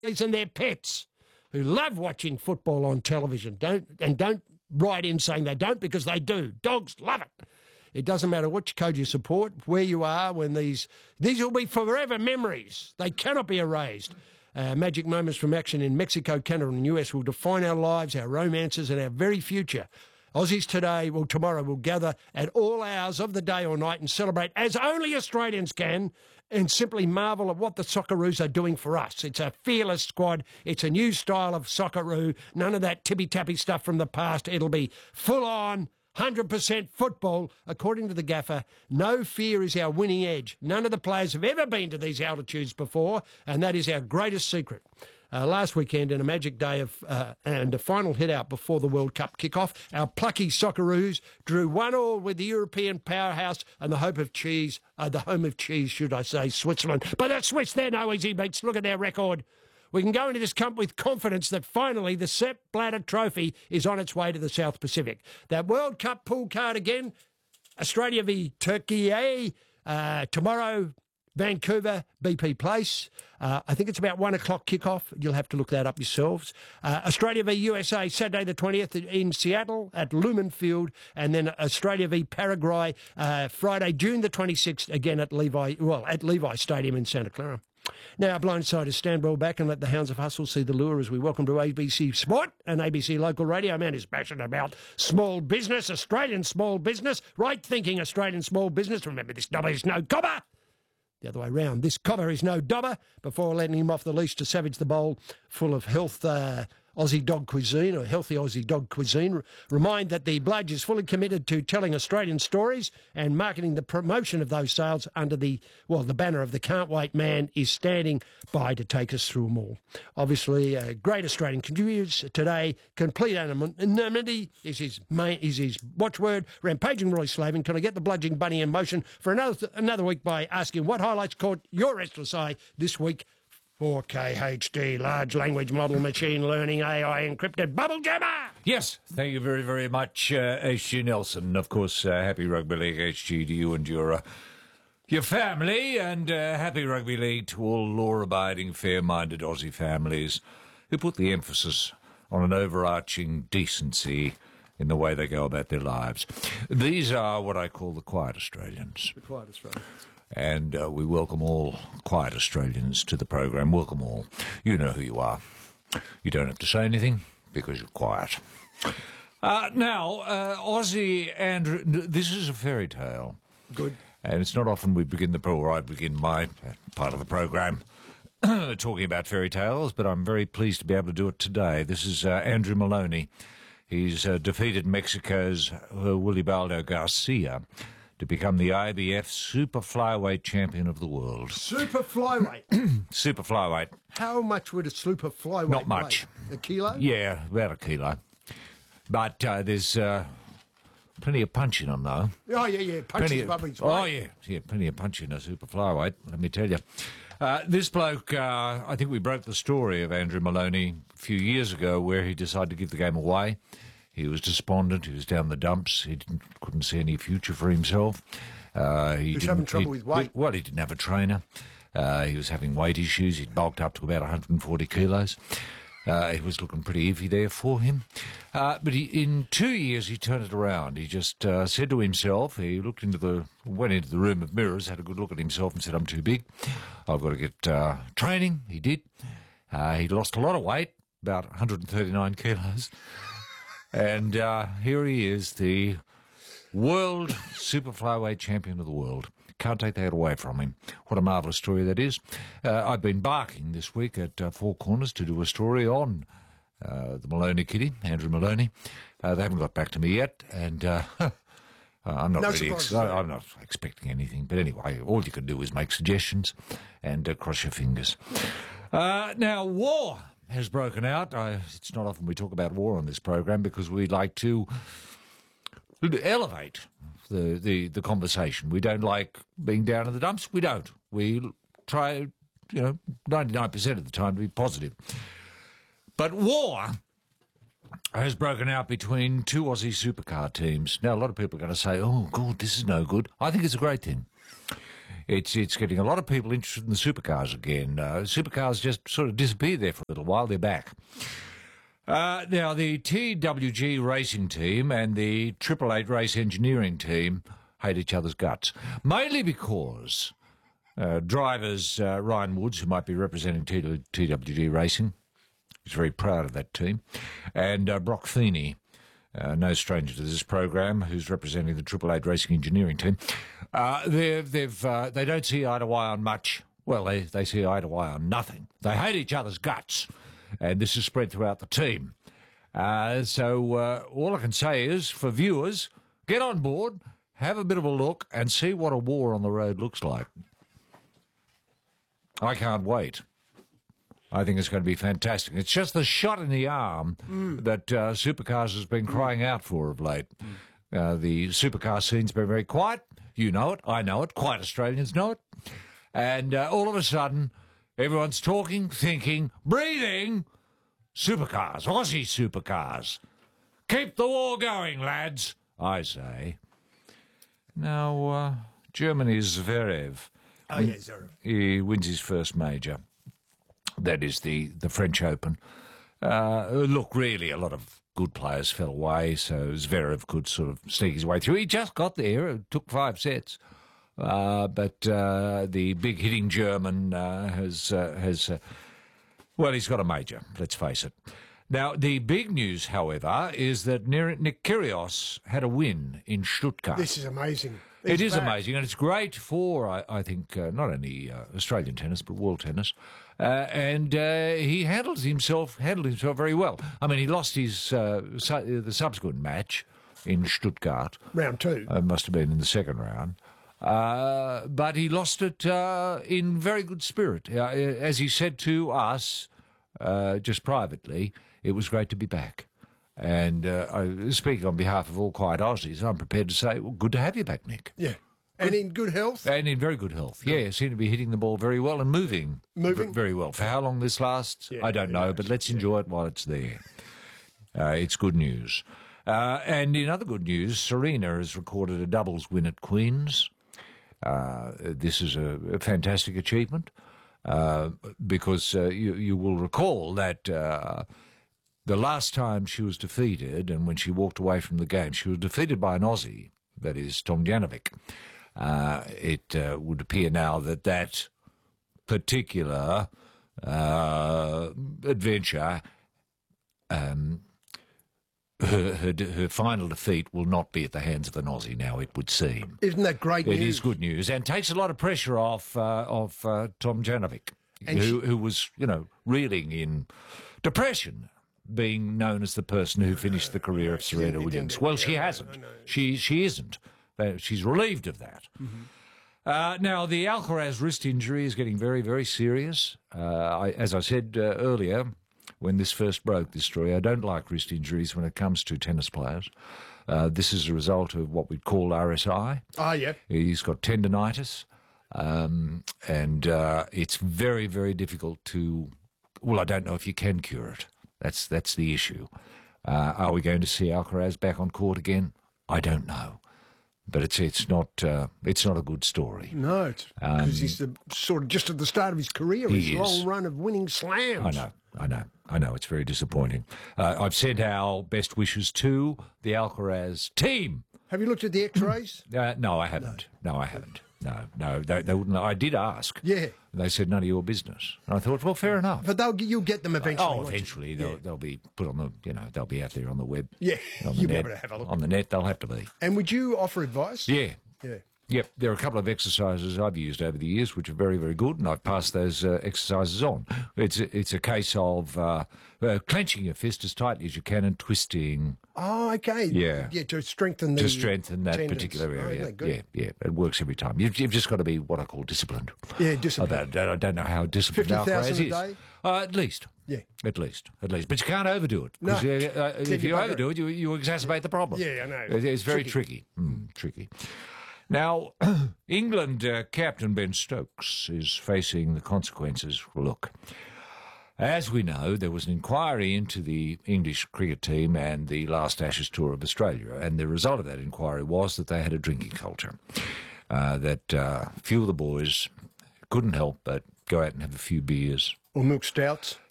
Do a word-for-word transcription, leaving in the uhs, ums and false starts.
and their pets who love watching football on television. Don't and don't write in saying they don't, because they do. Dogs love it. It doesn't matter which code you support, where you are, when these... These will be forever memories. They cannot be erased. Uh, magic moments from action in Mexico, Canada and the U S will define our lives, our romances and our very future. Aussies today, well, tomorrow, will gather at all hours of the day or night and celebrate as only Australians can, and simply marvel at what the Socceroos are doing for us. It's a fearless squad. It's a new style of Socceroo. None of that tippy-tappy stuff from the past. It'll be full-on, one hundred percent football. According to the gaffer, no fear is our winning edge. None of the players have ever been to these altitudes before, and that is our greatest secret. Uh, last weekend, in a magic day of uh, and a final hit-out before the World Cup kick-off, our plucky Socceroos drew one all with the European powerhouse and the hope of cheese, uh, the home of cheese, should I say, Switzerland. But the Swiss, they're no easy beats. Look at their record. We can go into this comp with confidence that finally the Sepp Blatter Trophy is on its way to the South Pacific. That World Cup pool card again, Australia v Turkey, uh, tomorrow, Vancouver, B P Place. Uh, I think it's about one o'clock kickoff. You'll have to look that up yourselves. Uh, Australia v U S A, Saturday the twentieth in Seattle at Lumen Field. And then Australia v Paraguay, uh, Friday, June the twenty-sixth, again at Levi, well, at Levi Stadium in Santa Clara. Now, our blindsiders stand well back and let the hounds of hustle see the lure as we welcome to A B C Sport and A B C Local Radio. Man is passionate about small business, Australian small business, right thinking Australian small business. Remember, this number is no cobber. The other way round. This cobber is no dobber. Before letting him off the leash to savage the bowl full of health uh, Aussie dog cuisine, or healthy Aussie dog cuisine, remind that the Bludge is fully committed to telling Australian stories and marketing the promotion of those sales under the, well, the banner of the Can't Wait Man is standing by to take us through them all. Obviously, a great Australian contributors today. Complete anonymity is his main, is his watchword. Rampaging Roy Slavin. Can I get the bludging bunny in motion for another another week by asking what highlights caught your restless eye this week? four K H D, large language model, machine learning, A I encrypted bubble jammer. Yes, thank you very, very much, uh, H G Nelson. Of course, uh, happy Rugby League H G to you and your uh, your family, and uh, happy Rugby League to all law-abiding, fair-minded Aussie families who put the emphasis on an overarching decency in the way they go about their lives. These are what I call the quiet Australians. The quiet Australians. And uh, we welcome all quiet Australians to the program. Welcome all. You know who you are. You don't have to say anything because you're quiet. Uh, now, uh, Aussie Andrew, this is a fairy tale. Good. And it's not often we begin the pro, or I begin my part of the program talking about fairy tales, but I'm very pleased to be able to do it today. This is uh, Andrew Maloney. He's uh, defeated Mexico's uh, Wilibaldo Garcia to become the I B F Super Flyweight Champion of the world. Super Flyweight? Super Flyweight. How much would a Super Flyweight Not much. weigh? A kilo? Yeah, about a kilo. But uh, there's uh, plenty of punch in them, though. Oh, yeah, yeah, punches above his weight. Oh, yeah, yeah, plenty of punch in a Super Flyweight, let me tell you. Uh, this bloke, uh, I think we broke the story of Andrew Maloney a few years ago where he decided to give the game away. He was despondent. He was down the dumps. He didn't, couldn't see any future for himself. Uh, he, he was didn't, having trouble he, with weight. Well, he didn't have a trainer. Uh, he was having weight issues. He'd bulked up to about one hundred forty kilos. Uh, it was looking pretty iffy there for him. Uh, but he, in two years, he turned it around. He just uh, said to himself, he looked into the, went into the room of mirrors, had a good look at himself and said, I'm too big. I've got to get uh, training. He did. Uh, he lost a lot of weight, about one hundred thirty-nine kilos. And uh, here he is, the world super flyweight champion of the world. Can't take that away from him. What a marvellous story that is. Uh, I've been barking this week at uh, Four Corners to do a story on uh, the Maloney kitty, Andrew Maloney. Uh, they haven't got back to me yet, and uh, I'm not no really. Ex- I'm not expecting anything. But anyway, all you can do is make suggestions and uh, cross your fingers. Uh, now, war has broken out. I, it's not often we talk about war on this program because we like to elevate the, the, the conversation. We don't like being down in the dumps. We don't. We try, you know, ninety-nine percent of the time to be positive. But war has broken out between two Aussie supercar teams. Now, a lot of people are going to say, oh, God, this is no good. I think it's a great thing. it's it's getting a lot of people interested in the supercars again. Uh, supercars just sort of disappeared there for a little while. They're back. Uh, now, the T W G racing team and the Triple Eight race engineering team hate each other's guts, mainly because uh, drivers uh, Ryan Woods, who might be representing T- T W G Racing, he's very proud of that team, and uh, Brock Feeney, uh, no stranger to this program, who's representing the Triple Eight racing engineering team, uh, they've, they've, uh, they don't see eye to eye on much. Well, they, they see eye to eye on nothing. They hate each other's guts. And this is spread throughout the team. Uh, so uh, all I can say is, for viewers, get on board, have a bit of a look, and see what a war on the road looks like. I can't wait. I think it's going to be fantastic. It's just the shot in the arm mm. that uh, Supercars has been crying out for of late. Mm. Uh, the supercar scene's been very quiet. You know it. I know it. Quite Australians know it. And uh, all of a sudden, everyone's talking, thinking, breathing. Supercars, Aussie supercars. Keep the war going, lads, I say. Now, uh, Germany's Zverev. Oh, yeah, Zverev. He wins his first major. That is the, the French Open. Uh, look, really, a lot of good players fell away, so Zverev could sort of sneak his way through. He just got there. It took five sets. Uh, but uh, the big hitting German uh, has, uh, has uh, well, he's got a major, let's face it. Now, the big news, however, is that Nick Kyrgios had a win in Stuttgart. This is amazing. He's it is back. amazing, and it's great for, I, I think, uh, not only uh, Australian tennis, but world tennis. Uh, and uh, he handled himself handled himself very well. I mean, he lost his uh, su- the subsequent match in Stuttgart. Round two. Uh, must have been in the second round. Uh, but he lost it uh, in very good spirit. Uh, as he said to us, uh, just privately, it was great to be back. And uh, I, speaking on behalf of all quiet Aussies, I'm prepared to say, well, good to have you back, Nick. Yeah. And in good health? And in very good health, yeah. Seem to be hitting the ball very well and moving. Moving? Very well. For how long this lasts, yeah, I don't know, knows. But let's enjoy yeah. it while it's there. Uh, it's good news. Uh, and in other good news, Serena has recorded a doubles win at Queen's. Uh, this is a, a fantastic achievement uh, because uh, you, you will recall that uh, the last time she was defeated, and when she walked away from the game, she was defeated by an Aussie, that is Tomljanovic. Uh, it uh, would appear now that that particular uh, adventure, um, her, her, her final defeat will not be at the hands of an Aussie now, it would seem. Isn't that great it news? It is good news, and takes a lot of pressure off uh, of uh, Tomljanovic, who, she... who was, you know, reeling in depression, being known as the person who finished the career of Serena Williams. Well, she hasn't. She she isn't. She's relieved of that. Mm-hmm. Uh, now, the Alcaraz wrist injury is getting very, very serious. Uh, I, as I said uh, earlier, when this first broke, this story, I don't like wrist injuries when it comes to tennis players. Uh, this is a result of what we'd call R S I. Ah, yeah. He's got tendonitis, um, and uh, it's very, very difficult to... Well, I don't know if you can cure it. That's that's the issue. Uh, are we going to see Alcaraz back on court again? I don't know, but it's it's not uh, it's not a good story. No, it's because um, he's the, sort of just at the start of his career. His long run of winning slams. I know, I know, I know. It's very disappointing. Uh, I've sent our best wishes to the Alcaraz team. Have you looked at the X-rays? uh, no, I haven't. No, no I haven't. No, no, they, they wouldn't. I did ask. Yeah. They said none of your business. And I thought, well, fair enough. But they'll you'll get them eventually. Oh, eventually they'll yeah. they'll be put on the you know they'll be out there on the web. Yeah, on the you'll net, be able to have a look on the net. They'll have to be. And would you offer advice? Yeah. Yeah. Yep, there are a couple of exercises I've used over the years which are very, very good, and I've passed those uh, exercises on. It's a, it's a case of uh, uh, clenching your fist as tightly as you can and twisting. Oh, okay. Yeah. Yeah, to strengthen the To strengthen that tendons. particular area. Oh, yeah, yeah, it works every time. You've, you've just got to be what I call disciplined. Yeah, disciplined. I don't, I don't know how disciplined Alcaraz is. fifty thousand a day? Uh, at least. Yeah. At least. At least. But you can't overdo it. No. Uh, uh, if you overdo it, you, you exacerbate the problem. Yeah, I know. It, it's very Tricky. tricky. Mm, tricky. Now, England uh, captain Ben Stokes is facing the consequences. Look, as we know, there was an inquiry into the English cricket team and the last Ashes tour of Australia, and the result of that inquiry was that they had a drinking culture. uh, that uh, a few of the boys couldn't help but go out and have a few beers. Or milk stouts.